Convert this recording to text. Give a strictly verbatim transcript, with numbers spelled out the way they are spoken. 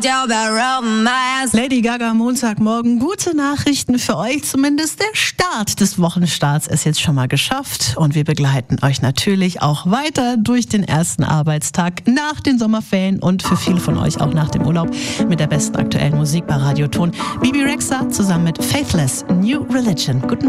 Lady Gaga, Montagmorgen, gute Nachrichten für euch, zumindest der Start des Wochenstarts ist jetzt schon mal geschafft und wir begleiten euch natürlich auch weiter durch den ersten Arbeitstag nach den Sommerferien und für viele von euch auch nach dem Urlaub mit der besten aktuellen Musik bei Radioton. Bibi Rexha zusammen mit Faithless, New Religion. Guten